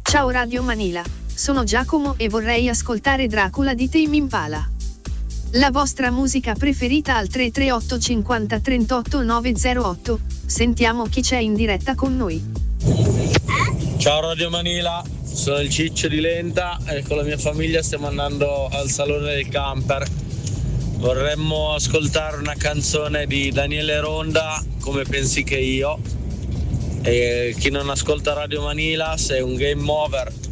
Ciao Radio Manila, sono Giacomo e vorrei ascoltare Dracula di Tame Impala. La vostra musica preferita al 338 50 38 908. Sentiamo chi c'è in diretta con noi. Ciao Radio Manila, sono il Ciccio di Lenta e con la mia famiglia stiamo andando al Salone del Camper. Vorremmo ascoltare una canzone di Daniele Ronda, Come pensi che io. E chi non ascolta Radio Manila, sei un game over.